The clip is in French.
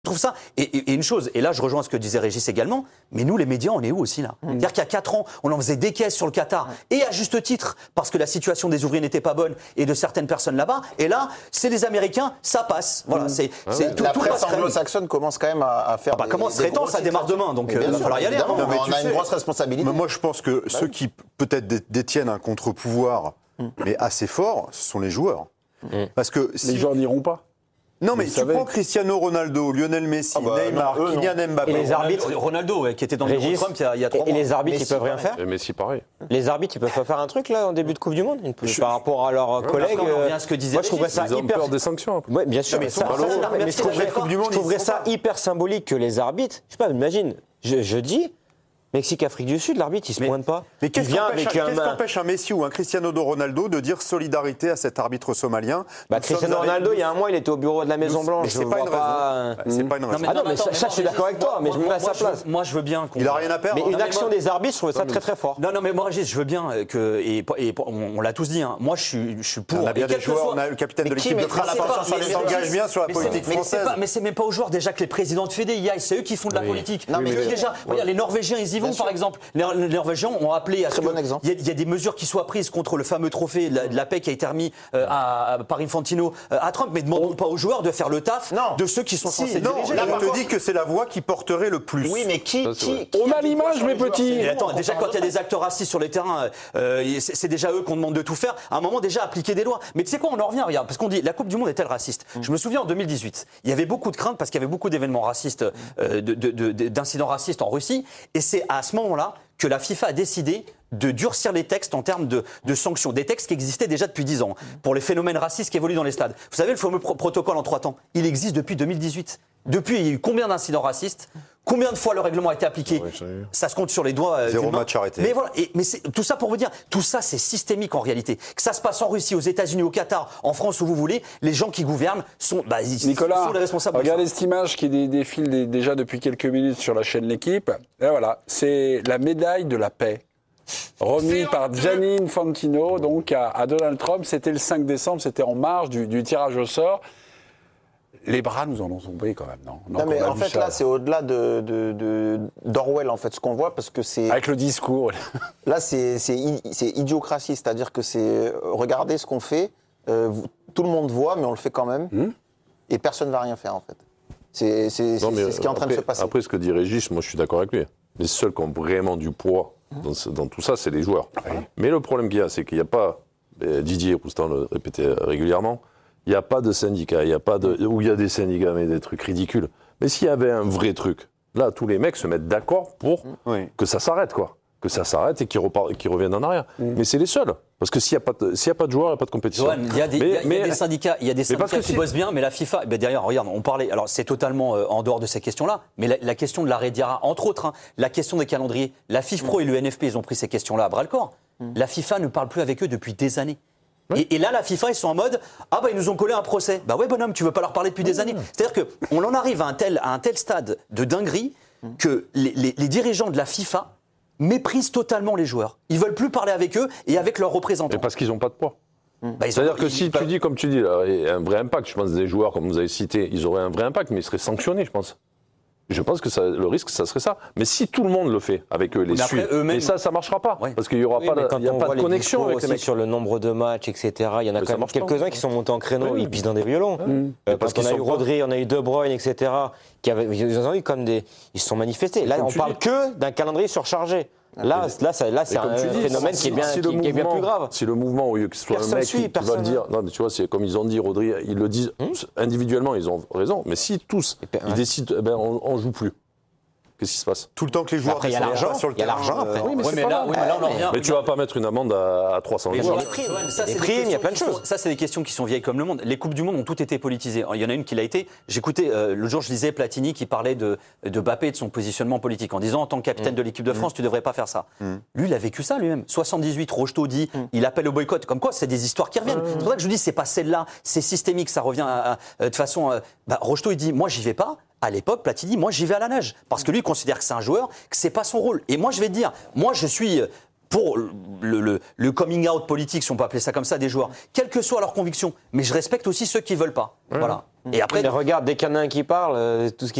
trouve ça, et une chose, et là je rejoins ce que disait Régis également, mais nous les médias on est où aussi là? C'est-à-dire qu'il y a 4 ans, on en faisait des caisses sur le Qatar, et à juste titre, parce que la situation des ouvriers n'était pas bonne, et de certaines personnes là-bas, et là, c'est les Américains, ça passe. Voilà, la presse anglo-saxonne commence quand même à faire serait temps, ça démarre demain, donc il va falloir y aller. On a une grosse responsabilité. Moi je pense que ceux qui peut-être détiennent un contre-pouvoir, mais assez fort, ce sont les joueurs. Parce que les joueurs n'iront pas. Non, mais tu prends Cristiano Ronaldo, Lionel Messi, Neymar, Kylian Mbappé. Et les arbitres, Ronaldo, qui était dans le bureau de Trump il y a 3 mois. Et les arbitres, ils peuvent rien faire. Et Messi, pareil. Les arbitres, ils peuvent pas faire un truc, là, en début de Coupe du Monde, par rapport à leurs collègues. On revient à ce que disait moi, je trouverais ça Ils ont peur des sanctions. Oui, bien sûr. Mais je trouverais ça hyper symbolique que les arbitres, je sais pas, imagine, je dis, Mexique-Afrique du Sud, l'arbitre, il se pointe pas. Mais qu'est-ce qu'empêche un Messi ou un Cristiano Ronaldo de dire solidarité à cet arbitre somalien? Cristiano Ronaldo, il y a un mois, il était au bureau de la Maison-Blanche. C'est pas une raison. C'est pas une raison. Ah non, mais ça, je suis d'accord avec toi, mais je me mets à sa place. Moi, je veux bien qu'on... Il a rien à perdre. Mais une action des arbitres, je trouve ça très très fort. Non, mais moi, Régis, je veux bien que... Et on l'a tous dit, moi, je suis pour... On a bien des joueurs, on a le capitaine de l'équipe de France qui s'engage bien sur la politique française. Mais c'est même pas aux joueurs déjà que les présidents de Fédé y aillent, c'est eux qui font de la politique. Déjà, regarde, les Norvégiens, ils y vont, par exemple. Les Norvégiens ont appelé à ce qu'il y ait des mesures qui soient prises contre le fameux trophée de la paix qui a été remis par Infantino à Trump, mais ne demandons pas aux joueurs de faire le taf de ceux qui sont censés diriger. Non, on te dit que c'est la voix qui porterait le plus. Oui, mais qui on a l'image, mes petits. Mais attends, déjà quand il y a des acteurs racistes sur les terrains, c'est déjà eux qu'on demande de tout faire. À un moment déjà appliquer des lois. Mais tu sais quoi, on en revient, regarde, parce qu'on dit la Coupe du Monde est-elle raciste? Je me souviens en 2018, il y avait beaucoup de craintes parce qu'il y avait beaucoup d'événements racistes, d'incidents racistes en Russie, et c'est à ce moment-là que la FIFA a décidé de durcir les textes en termes de sanctions, des textes qui existaient déjà depuis 10 ans, pour les phénomènes racistes qui évoluent dans les stades. Vous savez, le fameux protocole en 3 temps, il existe depuis 2018. Depuis, il y a eu combien d'incidents racistes? Combien de fois le règlement a été appliqué? Ça se compte sur les doigts. 0 match arrêté. Mais voilà, mais tout ça pour vous dire, tout ça c'est systémique en réalité. Que ça se passe en Russie, aux États-Unis, au Qatar, en France, où vous voulez, les gens qui gouvernent sont, Nicolas, sont les responsables. Regardez cette image qui défile déjà depuis quelques minutes sur la chaîne L'Équipe. Et voilà, c'est la médaille de la paix. Remis par Gianni Infantino donc à Donald Trump. C'était le 5 décembre, c'était en marge du tirage au sort. Les bras nous en ont tombé quand même, non? Non, mais en fait, là, c'est au-delà d'Orwell, en fait, ce qu'on voit, parce que c'est... Avec le discours. Là, c'est idiocratie, c'est-à-dire que c'est... Regardez ce qu'on fait, tout le monde voit, mais on le fait quand même, et personne ne va rien faire, en fait. C'est ce qui est en train de se passer. Après, ce que dit Régis, moi, je suis d'accord avec lui. Les seuls qui ont vraiment du poids dans tout ça, c'est les joueurs. Mais le problème qu'il y a, c'est qu'il n'y a pas... Didier Roustan le répétait régulièrement, il n'y a pas de syndicat, où il y a des syndicats, mais des trucs ridicules. Mais s'il y avait un vrai truc, là, tous les mecs se mettent d'accord pour que ça s'arrête, quoi. Que ça s'arrête et qu'ils reviennent en arrière. Mais c'est les seuls. Parce que s'il n'y a pas de joueurs, il n'y a pas de compétition. Johan, il y a des syndicats, qui bossent bien, mais la FIFA, derrière, regarde, on parlait, alors c'est totalement en dehors de ces questions-là, mais la question de l'arrêt Diarra, entre autres, la question des calendriers, la FIFPro et l'UNFP, ils ont pris ces questions-là à bras-le-corps. La FIFA ne parle plus avec eux depuis des années. Et là, la FIFA, ils sont en mode ils nous ont collé un procès. Ouais, bonhomme, tu veux pas leur parler depuis des années. C'est-à-dire qu'on en arrive à un tel stade de dinguerie que les dirigeants de la FIFA méprisent totalement les joueurs. Ils veulent plus parler avec eux et avec leurs représentants. Et parce qu'ils n'ont pas de poids. C'est-à-dire que si tu dis, comme tu dis, là, un vrai impact, je pense des joueurs, comme vous avez cité, ils auraient un vrai impact, mais ils seraient sanctionnés, je pense. Je pense que le risque, ça serait ça. Mais si tout le monde le fait avec eux, les suit, mais ça ne marchera pas. Parce qu'il n'y aura pas de connexion avec les mecs. Sur le nombre de matchs, etc., il y en a quand même quelques-uns qui sont montés en créneau, ils pissent dans des violons. Parce qu'on a eu Rodri, on a eu De Bruyne, etc., ils ont eu comme ils se sont manifestés. Là, on ne parle que d'un calendrier surchargé. Là, c'est un phénomène qui est bien plus grave. Si le mouvement, au lieu que ce soit un mec qui va le dire, non, mais tu vois, c'est comme ils ont dit, Rodri, ils le disent individuellement, ils ont raison. Mais si tous, ils décident, on joue plus. Qu'est-ce qui se passe? Tout le temps que les joueurs il y a l'argent sur le terrain. Oui, mais là, on en revient. Mais tu vas pas mettre une amende à 300 euros. Les primes, il y a plein de choses. Ça, c'est des questions qui sont vieilles comme le monde. Les Coupes du Monde ont toutes été politisées. Il y en a une qui l'a été. J'écoutais, le jour, je lisais Platini qui parlait de Mbappé et de son positionnement politique en disant, en tant que capitaine de l'équipe de France, tu devrais pas faire ça. Lui, il a vécu ça lui-même. 78, Rocheteau dit, il appelle au boycott. Comme quoi, c'est des histoires qui reviennent. C'est pour ça que je dis, c'est pas celle-là, c'est systémique, ça revient de façon. Rocheteau, il dit, moi, j'y vais pas. À l'époque, Platini, moi j'y vais à la nage. Parce que lui, il considère que c'est un joueur, que c'est pas son rôle. Et moi, je vais te dire, moi je suis pour le coming out politique, si on peut appeler ça comme ça, des joueurs, quelles que soient leurs convictions. Mais je respecte aussi ceux qui veulent pas. Voilà. Et après, mais regarde, dès qu'il y en a un qui parle, tout ce qui